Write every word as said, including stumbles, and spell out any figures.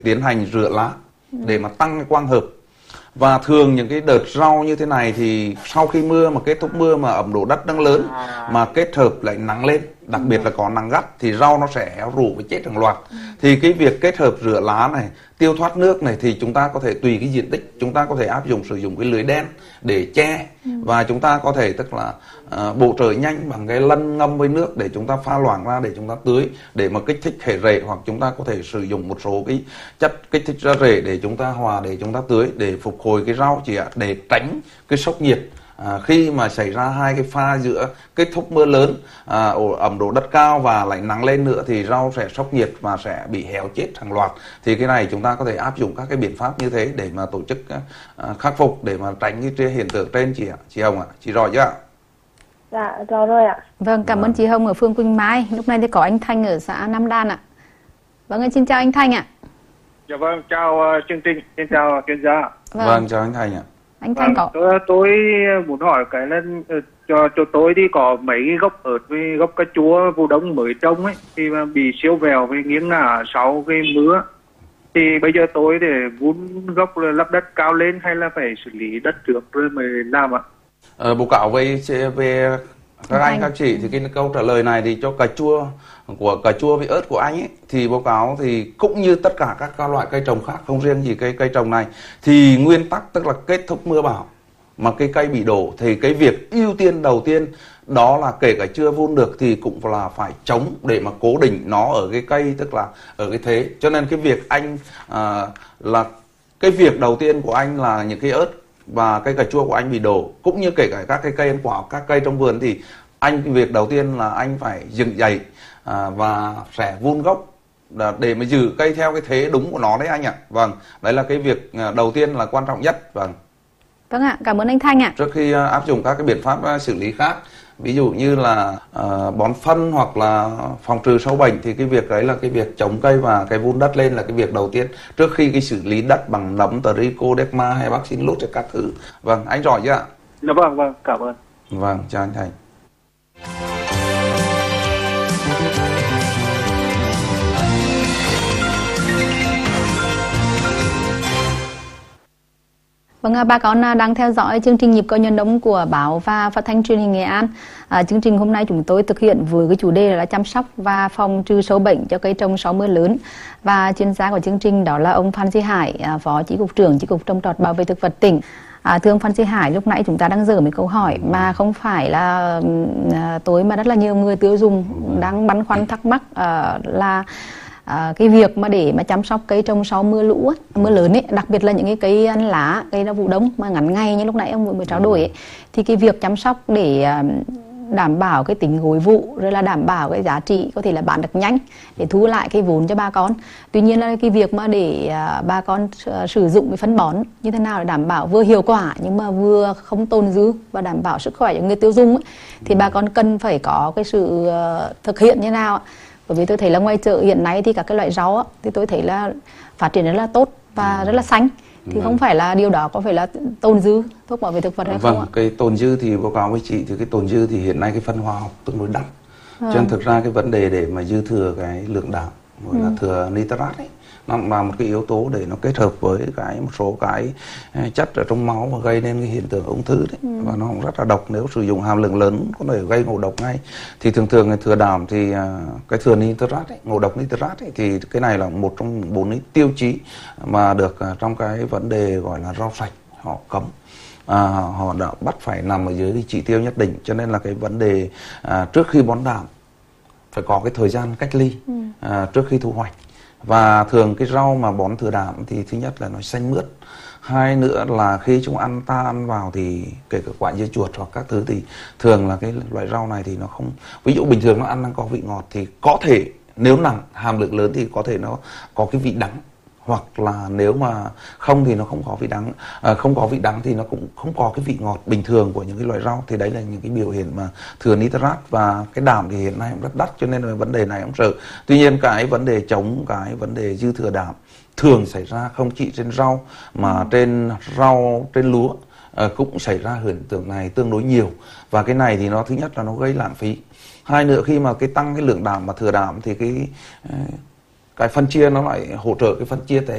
tiến hành rửa lá để mà tăng cái quang hợp. Và thường những cái đợt rau như thế này thì sau khi mưa mà kết thúc mưa mà ẩm độ đất đang lớn mà kết hợp lại nắng lên, đặc biệt là có nắng gắt thì rau nó sẽ héo rũ và chết hàng loạt. Thì cái việc kết hợp rửa lá này, tiêu thoát nước này thì chúng ta có thể tùy cái diện tích, chúng ta có thể áp dụng sử dụng cái lưới đen để che, và chúng ta có thể tức là uh, bổ trợ nhanh bằng cái lân ngâm với nước để chúng ta pha loãng ra để chúng ta tưới để mà kích thích hệ rễ, hoặc chúng ta có thể sử dụng một số cái chất kích thích ra rễ để chúng ta hòa để chúng ta tưới để phục hồi cái rau, chỉ để tránh cái sốc nhiệt. À, khi mà xảy ra hai cái pha giữa kết thúc mưa lớn, à, ẩm độ đất cao và lại nắng lên nữa thì rau sẽ sốc nhiệt và sẽ bị héo chết hàng loạt. Thì cái này chúng ta có thể áp dụng các cái biện pháp như thế để mà tổ chức à, khắc phục để mà tránh cái hiện tượng trên chị ạ. Chị Hồng ạ, à, chị rõ chưa ạ? Dạ rõ rồi ạ. Vâng, cảm Vâng. ơn chị Hồng ở phường Quỳnh Mai. Lúc này thì có anh Thanh ở xã Nam Đan ạ. Vâng, xin chào anh Thanh ạ. Dạ vâng, chào uh, chương trình, xin chào chuyên gia. Vâng, vâng chào anh Thanh ạ. Anh Thanh có. Tôi, tôi muốn hỏi cái là cho cho tôi thì có mấy cái gốc ớt với gốc cà chua vụ đông mới trồng ấy thì mà bị siêu vẹo với nghiêng ngả sau cái mưa, thì bây giờ tôi để vun gốc lấp đất cao lên hay là phải xử lý đất trước rồi mới làm ạ? Ờ, báo cáo về về các anh các chị thì cái câu trả lời này thì cho cà chua của cà chua với ớt của anh ấy thì báo cáo thì cũng như tất cả các loại cây trồng khác, không riêng gì cây cây trồng này, thì nguyên tắc tức là kết thúc mưa bão mà cây cây bị đổ thì cái việc ưu tiên đầu tiên đó là kể cả chưa vun được thì cũng là phải chống để mà cố định nó ở cái cây, tức là ở cái thế. Cho nên cái việc anh à, là cái việc đầu tiên của anh là những cái ớt và cây cà chua của anh bị đổ, cũng như kể cả các cái cây ăn quả, các cây trong vườn thì anh cái việc đầu tiên là anh phải dựng dậy à, và sẽ vun gốc để mà giữ cây theo cái thế đúng của nó đấy anh ạ. Vâng, đấy là cái việc đầu tiên là quan trọng nhất. Vâng. Vâng ạ, cảm ơn anh Thanh ạ. Trước khi áp dụng các cái biện pháp xử lý khác, ví dụ như là uh, bón phân hoặc là phòng trừ sâu bệnh, thì cái việc đấy là cái việc chống cây và cái vun đất lên là cái việc đầu tiên trước khi cái xử lý đất bằng nấm, trichoderma hay bacillus hay các thứ. Vâng, anh rõ chưa ạ? Dạ vâng, vâng, cảm ơn. Vâng, chào anh Thành. Vâng, bà con đang theo dõi chương trình Nhịp cầu Nhân Đông của báo và phát thanh truyền hình Nghệ An. À, chương trình hôm nay chúng tôi thực hiện với cái chủ đề là chăm sóc và phòng trừ sâu bệnh cho cây trồng sau mưa lớn. Và chuyên gia của chương trình đó là ông Phan Duy Hải, Phó Chi cục trưởng Chi cục Trồng trọt Bảo vệ thực vật tỉnh. À, thưa ông Phan Duy Hải, lúc nãy chúng ta đang dở một câu hỏi mà không phải là à, tôi mà rất là nhiều người tiêu dùng đang băn khoăn thắc mắc à, là À, cái việc mà để mà chăm sóc cây trồng sau mưa lũ, mưa lớn ấy, đặc biệt là những cái cây ăn lá, cây ra vụ đông mà ngắn ngày như lúc nãy ông vừa mới trao đổi ấy, thì cái việc chăm sóc để à, đảm bảo cái tính gối vụ, rồi là đảm bảo cái giá trị có thể là bán được nhanh để thu lại cái vốn cho bà con. Tuy nhiên là cái việc mà để à, bà con uh, sử dụng cái phân bón như thế nào để đảm bảo vừa hiệu quả nhưng mà vừa không tồn dư và đảm bảo sức khỏe cho người tiêu dùng ấy, thì bà con cần phải có cái sự uh, thực hiện như nào ạ? Bởi vì tôi thấy là ngoài chợ hiện nay thì các cái loại rau á, thì tôi thấy là phát triển rất là tốt và rất là xanh. Thì vâng. Không phải là điều đó có phải là tồn dư thuốc bảo vệ thực vật hay vâng, không ạ? Cái tồn dư thì báo cáo với chị thì cái tồn dư thì hiện nay cái phân hóa học tương đối đắt. Vâng. Cho nên thực ra cái vấn đề để mà dư thừa cái lượng đạm gọi ừ. là thừa nitrat ấy, nó là một cái yếu tố để nó kết hợp với cái một số cái chất ở trong máu và gây nên cái hiện tượng ung thư đấy. Ừ. Và nó cũng rất là độc, nếu sử dụng hàm lượng lớn có thể gây ngộ độc ngay. Thì thường thường cái thừa đạm thì cái thừa nitrat ấy, ngộ độc nitrat ấy, thì cái này là một trong bốn cái tiêu chí mà được trong cái vấn đề gọi là rau sạch họ cấm. À, họ đã bắt phải nằm ở dưới cái chỉ tiêu nhất định, cho nên là cái vấn đề à, trước khi bón đạm phải có cái thời gian cách ly ừ. à, trước khi thu hoạch. Và thường cái rau mà bón thừa đạm thì thứ nhất là nó xanh mướt, hai nữa là khi chúng ăn ta ăn vào thì kể cả quả dưa chuột hoặc các thứ thì thường là cái loại rau này thì nó không, ví dụ bình thường nó ăn đang có vị ngọt thì có thể nếu nặng hàm lượng lớn thì có thể nó có cái vị đắng, hoặc là nếu mà không thì nó không có vị đắng, à, không có vị đắng thì nó cũng không có cái vị ngọt bình thường của những cái loại rau. Thì đấy là những cái biểu hiện mà thừa nitrat. Và cái đạm thì hiện nay cũng rất đắt, cho nên là vấn đề này cũng sợ. Tuy nhiên cái vấn đề chống cái vấn đề dư thừa đạm thường xảy ra không chỉ trên rau mà trên rau, trên lúa à, cũng xảy ra hiện tượng này tương đối nhiều. Và cái này thì nó thứ nhất là nó gây lãng phí, hai nữa khi mà cái tăng cái lượng đạm và thừa đạm thì cái cái phân chia nó lại hỗ trợ cái phân chia tế